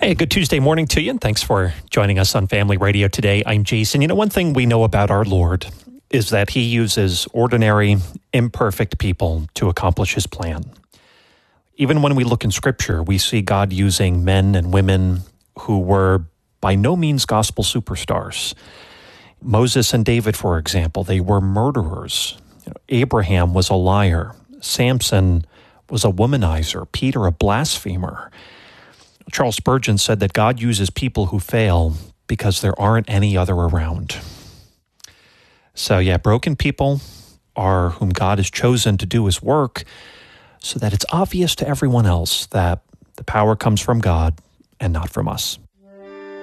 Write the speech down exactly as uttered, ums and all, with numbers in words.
Hi, a good Tuesday morning to you, and thanks for joining us on Family Radio today. I'm Jason. You know, one thing we know about our Lord is that he uses ordinary, imperfect people to accomplish his plan. Even when we look in Scripture, we see God using men and women who were by no means gospel superstars. Moses and David, for example, they were murderers. You know, Abraham was a liar. Samson was a womanizer. Peter, a blasphemer. Charles Spurgeon said that God uses people who fail because there aren't any other around. So yeah, broken people are whom God has chosen to do his work so that it's obvious to everyone else that the power comes from God and not from us.